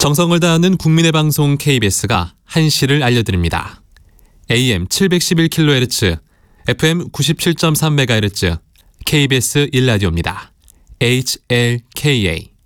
정성을 다하는 국민의 방송 KBS가 한시를 알려드립니다. AM 711kHz, FM 97.3MHz, KBS 1라디오입니다. HLKA